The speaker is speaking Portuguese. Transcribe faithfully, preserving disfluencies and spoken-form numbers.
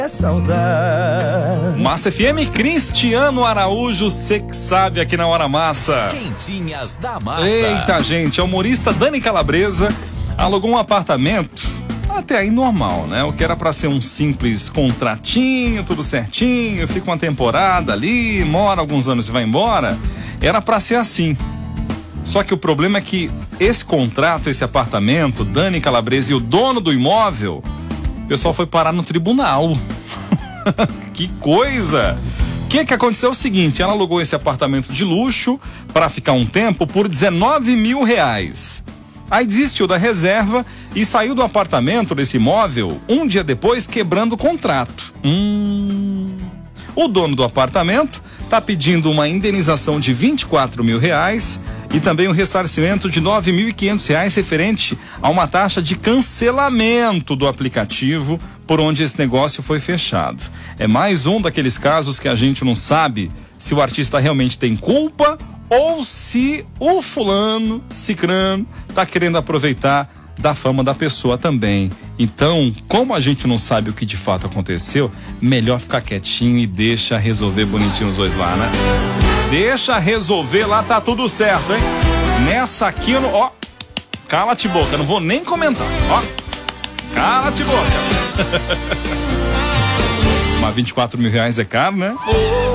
É saudade. Massa F M, Cristiano Araújo, cê que sabe aqui na Hora Massa. Quentinhas da Massa. Eita, gente, a humorista Dani Calabresa alugou um apartamento até aí normal, né? O que era pra ser um simples contratinho, tudo certinho, fica uma temporada ali, mora alguns anos e vai embora, era pra ser assim. Só que o problema é que esse contrato, esse apartamento, Dani Calabresa e o dono do imóvel, o pessoal foi parar no tribunal. Que coisa! O que que aconteceu é o seguinte, ela alugou esse apartamento de luxo para ficar um tempo por dezenove mil reais. Aí desistiu da reserva e saiu do apartamento desse imóvel um dia depois, quebrando o contrato. Hum... O dono do apartamento está pedindo uma indenização de vinte e quatro mil reais e também um ressarcimento de nove mil e quinhentos reais referente a uma taxa de cancelamento do aplicativo por onde esse negócio foi fechado. É mais um daqueles casos que a gente não sabe se o artista realmente tem culpa ou se o fulano, cicrano, está querendo aproveitar da fama da pessoa também. Então, como a gente não sabe o que de fato aconteceu, melhor ficar quietinho e deixa resolver bonitinho os dois lá, né? Deixa resolver lá, tá tudo certo, hein? Nessa aqui eu não... Ó, cala-te boca, não vou nem comentar, ó. Cala-te boca. Mas vinte e quatro mil reais é caro, né?